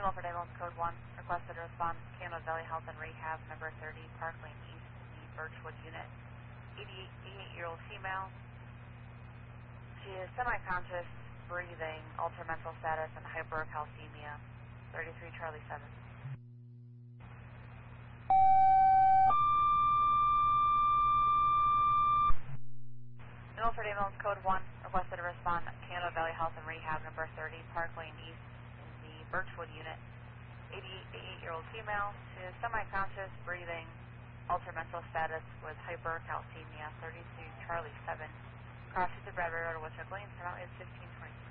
Milford Ambulance Code 1, requested to respond to Canada Valley Health and Rehab, number 30, Park Lane East, the Birchwood unit. 88-year-old female. She is semi-conscious, breathing, altered mental status, and hypercalcemia. 33 Charlie 7. Milford Ambulance Code 1, requested to respond to Canada Valley Health and Rehab, number 30, Park Lane East, in the Birchwood unit. 88-year-old female. She is semi-conscious, breathing, altered mental status with hypercalcemia. 32 Charlie 7. Cross to Bradbury Road, Woodchuck Lane, turn out is 1523.